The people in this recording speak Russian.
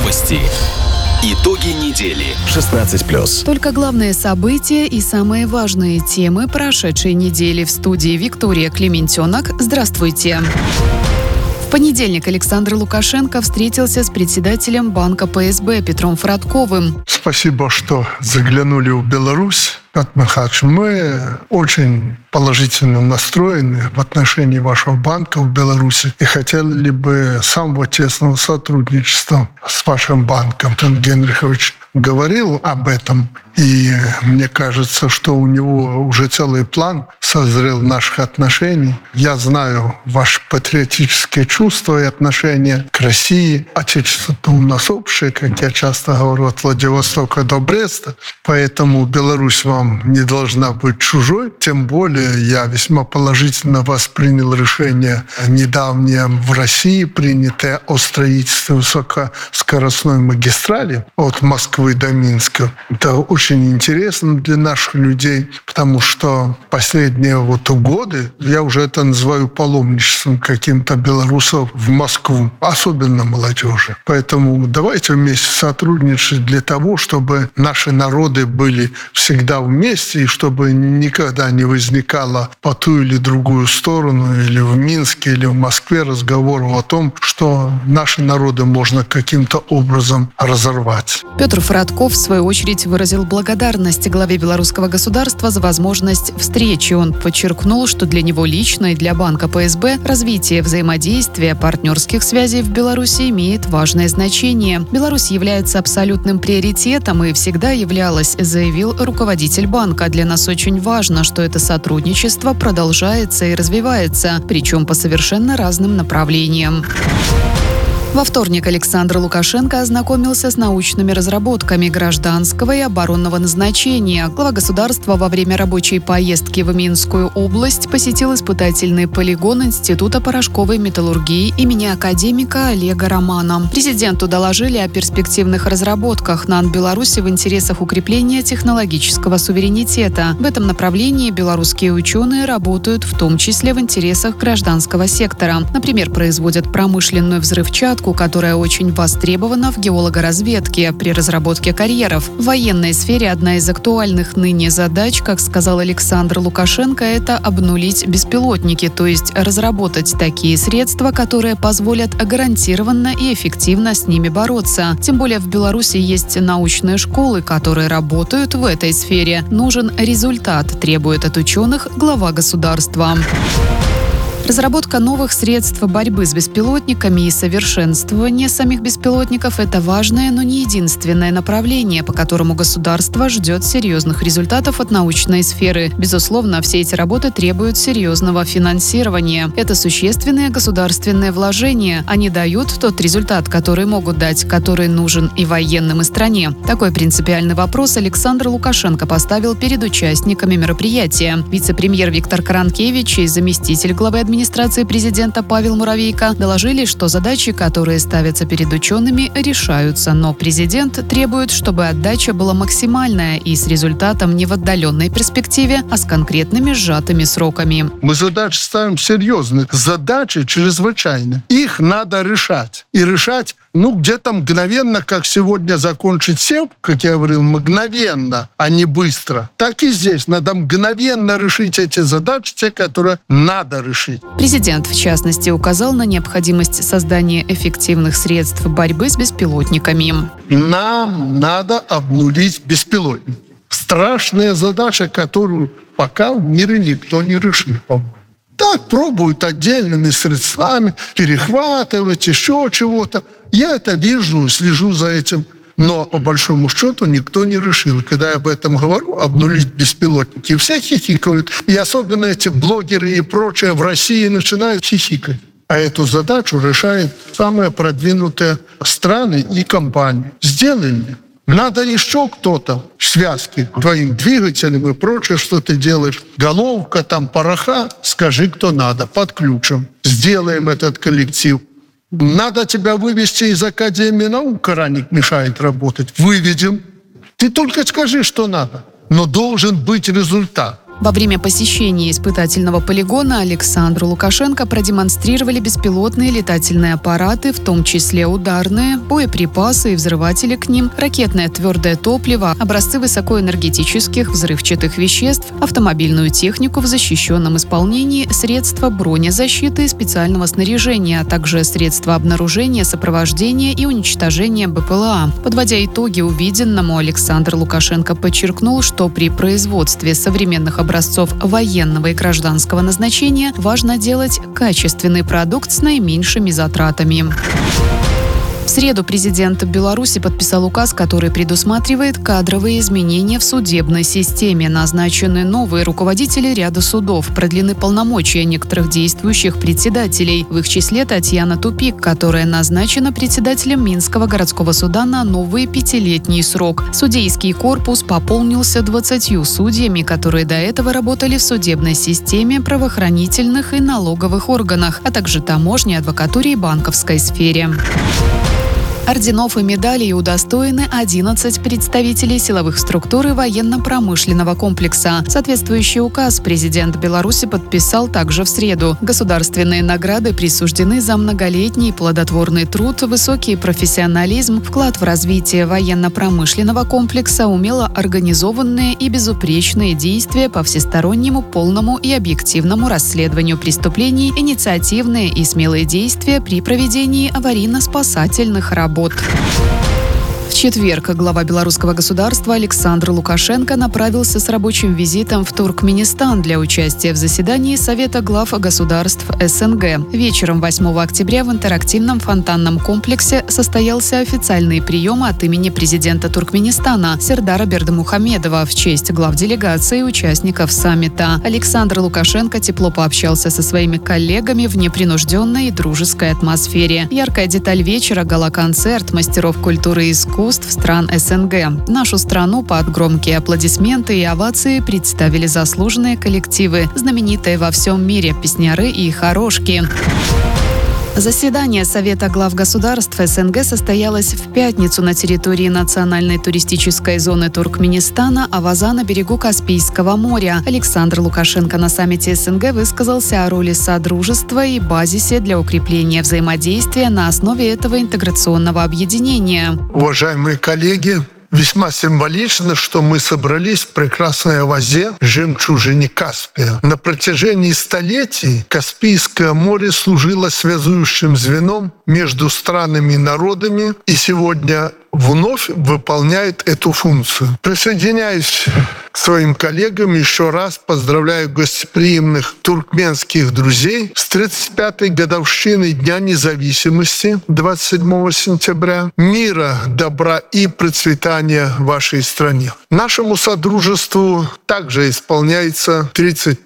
Новости. Итоги недели. 16+. Только главные события и самые важные темы прошедшей недели. В студии Виктория Клементенок. Здравствуйте. В понедельник Александр Лукашенко встретился с председателем Банка ПСБ Петром Фрадковым. Спасибо, что заглянули в Беларусь. Мы очень положительно настроены в отношении вашего банка в Беларуси и хотели бы самого тесного сотрудничества с вашим банком. Антон Генрихович говорил об этом, и мне кажется, что у него уже целый план созрел наших отношений. Я знаю ваши патриотические чувства и отношения к России. Отечество-то у нас общее, как я часто говорю, от Владивостока до Бреста, поэтому Беларусь вам не должна быть чужой. Тем более я весьма положительно воспринял решение недавнее в России принятое о строительстве высокоскоростной магистрали от Москвы до Минска. Это очень интересно для наших людей, потому что последние годы, я уже это называю паломничеством каким-то белорусов в Москву, особенно молодежи. Поэтому давайте вместе сотрудничать для того, чтобы наши народы были всегда вместе, и чтобы никогда не возникало по ту или другую сторону, или в Минске, или в Москве разговоров о том, что наши народы можно каким-то образом разорвать. Петр Фрадков, в свою очередь, выразил благодарность главе белорусского государства за возможность встречи. Он подчеркнул, что для него лично и для Банка ПСБ развитие взаимодействия партнерских связей в Беларуси имеет важное значение. Беларусь является абсолютным приоритетом и всегда являлась, заявил руководитель банка. Для нас очень важно, что это сотрудничество продолжается и развивается, причем по совершенно разным направлениям. Во вторник Александр Лукашенко ознакомился с научными разработками гражданского и оборонного назначения. Глава государства во время рабочей поездки в Минскую область посетил испытательный полигон Института порошковой металлургии имени академика Олега Романа. Президенту доложили о перспективных разработках НАН Беларуси в интересах укрепления технологического суверенитета. В этом направлении белорусские ученые работают в том числе в интересах гражданского сектора. Например, производят промышленную взрывчатку, которая очень востребована в геологоразведке при разработке карьеров. В военной сфере одна из актуальных ныне задач, как сказал Александр Лукашенко, это обнулить беспилотники, то есть разработать такие средства, которые позволят гарантированно и эффективно с ними бороться. Тем более в Беларуси есть научные школы, которые работают в этой сфере. Нужен результат, требует от ученых глава государства. Разработка новых средств борьбы с беспилотниками и совершенствование самих беспилотников – это важное, но не единственное направление, по которому государство ждет серьезных результатов от научной сферы. Безусловно, все эти работы требуют серьезного финансирования. Это существенные государственные вложения. Они дают тот результат, который могут дать, который нужен и военным, и стране. Такой принципиальный вопрос Александр Лукашенко поставил перед участниками мероприятия. Вице-премьер Виктор Каранкевич и заместитель главы администрации президента Павел Муравейко доложили, что задачи, которые ставятся перед учеными, решаются, но президент требует, чтобы отдача была максимальная и с результатом не в отдаленной перспективе, а с конкретными сжатыми сроками. Мы задачи ставим серьезные, задачи чрезвычайные. Их надо решать. И решать где-то мгновенно, как сегодня закончить СЕП, как я говорил, мгновенно, а не быстро. Так и здесь. Надо мгновенно решить эти задачи, те, которые надо решить. Президент, в частности, указал на необходимость создания эффективных средств борьбы с беспилотниками. Нам надо обнулить беспилотники. Страшная задача, которую пока в мире никто не решил. Так пробуют отдельными средствами перехватывать, еще чего-то. Я это вижу, слежу за этим. Но, по большому счету, никто не решил. Когда я об этом говорю, обнулить беспилотники, все хихикают. И особенно эти блогеры и прочее в России начинают хихикать. А эту задачу решают самые продвинутые страны и компании. Сделали. Надо еще кто-то в связке твоим двигателем и прочее, что ты делаешь. Головка, пороха. Скажи, кто надо. Подключим. Сделаем этот коллектив. Надо тебя вывести из Академии наук, Караник мешает работать. Выведем. Ты только скажи, что надо. Но должен быть результат. Во время посещения испытательного полигона Александру Лукашенко продемонстрировали беспилотные летательные аппараты, в том числе ударные, боеприпасы и взрыватели к ним, ракетное твердое топливо, образцы высокоэнергетических взрывчатых веществ, автомобильную технику в защищенном исполнении, средства бронезащиты и специального снаряжения, а также средства обнаружения, сопровождения и уничтожения БПЛА. Подводя итоги увиденному, Александр Лукашенко подчеркнул, что при производстве современных образцов военного и гражданского назначения важно делать качественный продукт с наименьшими затратами. В среду президент Беларуси подписал указ, который предусматривает кадровые изменения в судебной системе. Назначены новые руководители ряда судов, продлены полномочия некоторых действующих председателей. В их числе Татьяна Тупик, которая назначена председателем Минского городского суда на новый 5-летний срок. Судейский корпус пополнился 20 судьями, которые до этого работали в судебной системе, правоохранительных и налоговых органах, а также таможне, адвокатуре и банковской сфере. Орденов и медалей удостоены 11 представителей силовых структур и военно-промышленного комплекса. Соответствующий указ президент Беларуси подписал также в среду. Государственные награды присуждены за многолетний плодотворный труд, высокий профессионализм, вклад в развитие военно-промышленного комплекса, умело организованные и безупречные действия по всестороннему, полному и объективному расследованию преступлений, инициативные и смелые действия при проведении аварийно-спасательных работ. В четверг глава белорусского государства Александр Лукашенко направился с рабочим визитом в Туркменистан для участия в заседании Совета глав государств СНГ. Вечером 8 октября в интерактивном фонтанном комплексе состоялся официальный прием от имени президента Туркменистана Сердара Бердымухамедова в честь глав делегации и участников саммита. Александр Лукашенко тепло пообщался со своими коллегами в непринужденной и дружеской атмосфере. Яркая деталь вечера – гала-концерт мастеров культуры и искусств стран СНГ. Нашу страну под громкие аплодисменты и овации представили заслуженные коллективы, знаменитые во всем мире песняры и хорошки. Заседание Совета глав государств СНГ состоялось в пятницу на территории национальной туристической зоны Туркменистана Аваза на берегу Каспийского моря. Александр Лукашенко на саммите СНГ высказался о роли содружества и базисе для укрепления взаимодействия на основе этого интеграционного объединения. Уважаемые коллеги, весьма символично, что мы собрались в прекрасной Авазе, жемчужине Каспия. На протяжении столетий Каспийское море служило связующим звеном между странами и народами, и сегодня вновь выполняет эту функцию. Присоединяюсь к своим коллегам, еще раз поздравляю гостеприимных туркменских друзей с 35-й годовщиной Дня независимости 27 сентября. Мира, добра и процветания вашей стране. Нашему содружеству также исполняется 35